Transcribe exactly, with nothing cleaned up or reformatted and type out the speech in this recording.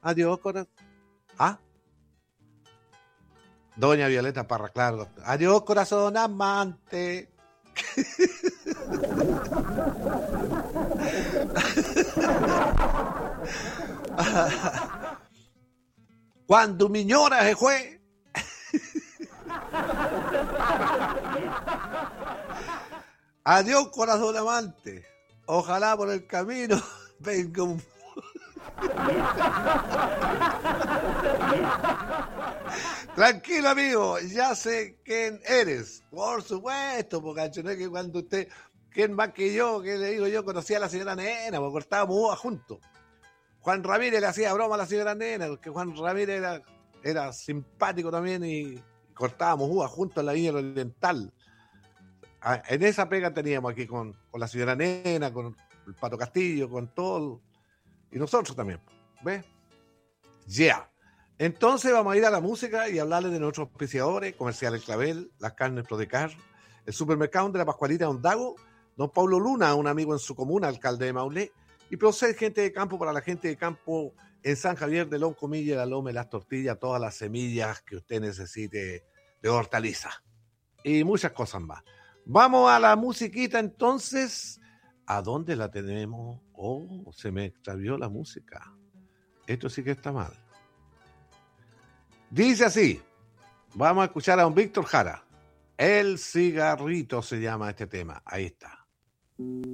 Adiós, corazón. ¿Ah? Doña Violeta Parra, claro. Adiós, corazón amante. Cuando mi ñora se fue. Adiós, corazón amante. Ojalá por el camino venga un... Tranquilo, amigo, ya sé quién eres. Por supuesto, porque no es que cuando usted, quién más que yo, que le digo yo, conocía a la señora Nena, porque cortábamos uvas juntos. Juan Ramírez le hacía broma a la señora Nena, porque Juan Ramírez era, era simpático también y cortábamos uvas juntos en la Viña Oriental. En esa pega teníamos aquí con, con la señora Nena, con el Pato Castillo, con todo, y nosotros también, ¿ves? Ya. Yeah. Entonces vamos a ir a la música y hablarles de nuestros auspiciadores, Comercial El Clavel, Las Carnes Prodecar, el Supermercado de la Pascualita Ondago, don Pablo Luna, un amigo en su comuna, alcalde de Maulé, y Proced Gente de Campo para la gente de campo en San Javier de Loncomilla, la Loma y las tortillas, todas las semillas que usted necesite de hortaliza y muchas cosas más. Vamos a la musiquita entonces. ¿A dónde la tenemos? Oh, se me extravió la música. Esto sí que está mal. Dice así. Vamos a escuchar a don Víctor Jara. El cigarrito se llama este tema. Ahí está.